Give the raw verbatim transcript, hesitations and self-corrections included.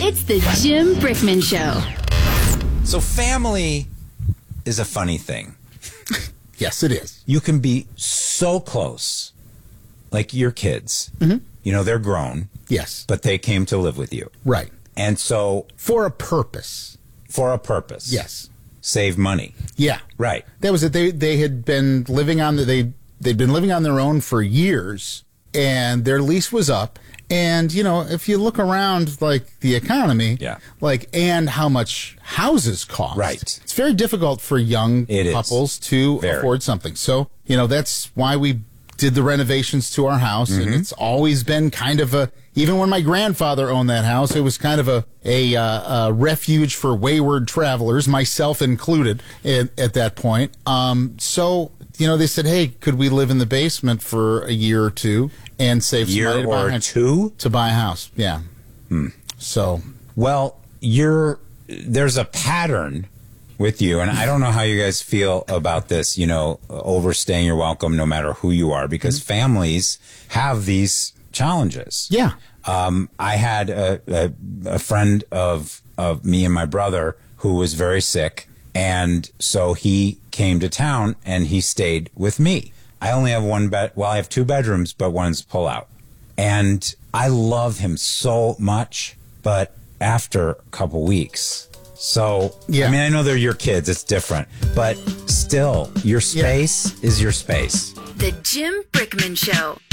It's the Jim Brickman Show. So family is a funny thing. Yes, it is. You can be so close, like your kids. Mm-hmm. You know, they're grown. Yes. But they came to live with you. Right. And so... For a purpose. For a purpose. Yes. Save money. Yeah. Right. That was it. They they had been living on the, they they'd been living on their own for years, and their lease was up. And you know, if you look around, like the economy, yeah, like and how much houses cost, right? It's very difficult for young it couples is. to very. afford something. So you know, that's why we did the renovations to our house, mm-hmm. and it's always been kind of a. Even when my grandfather owned that house, it was kind of a a, uh, a refuge for wayward travelers, myself included, at, at that point. Um, so, you know, they said, hey, could we live in the basement for a year or two and save some year money to or buy, two? To buy a house, yeah. Hmm. So. Well, you're there's a pattern with you, and I don't know how you guys feel about this, you know, overstaying your welcome no matter who you are, because mm-hmm. families have these challenges. Yeah. Um, I had a, a, a friend of, of me and my brother who was very sick, and so he came to town and he stayed with me. I only have one bed. Well, I have two bedrooms, but one's pull out. And I love him so much, but after a couple weeks. So, yeah. I mean, I know they're your kids. It's different. But still, your space yeah. is your space. The Jim Brickman Show.